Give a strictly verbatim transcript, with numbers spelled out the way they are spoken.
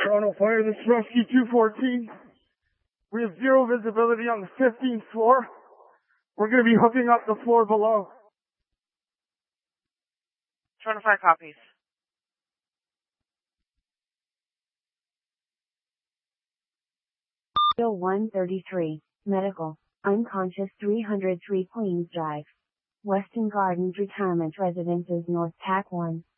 Toronto Fire, this is Rescue two fourteen. We have zero visibility on the fifteenth floor. We're going to be hooking up the floor below. Toronto Fire copies. one thirty-three, medical, unconscious three hundred three Queens Drive. Weston Gardens Retirement Residences North Tack one.